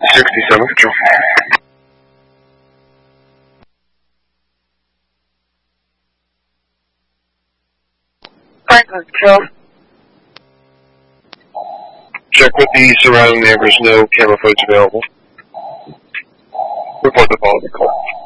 67 Control. Franklin Control. Check with the surrounding neighbors, no camera footage available. Report the policy call.